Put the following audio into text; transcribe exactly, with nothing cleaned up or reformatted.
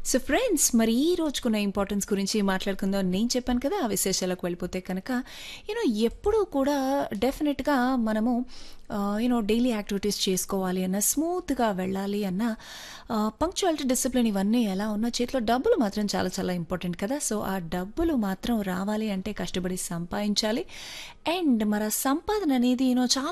So friends మరి ఈ రోజుకున్న importance గురించి మాట్లాడుకుందాం. నేను చెప్పాను కదా, ఆ విశేషాలకు వెళ్ళిపోతే కనుక యూనో ఎప్పుడూ కూడా డెఫినెట్గా మనము యూనో డైలీ యాక్టివిటీస్ చేసుకోవాలి అన్న, స్మూత్గా వెళ్ళాలి అన్న, పంక్చువాలిటీ, డిసిప్లిన్ ఇవన్నీ ఎలా ఉన్నా చేతిలో డబ్బులు మాత్రం చాలా చాలా ఇంపార్టెంట్ కదా. సో ఆ డబ్బులు మాత్రం రావాలి అంటే కష్టపడి సంపాదించాలి. అండ్ మరి ఆ సంపాదన అనేది యూనో చాలా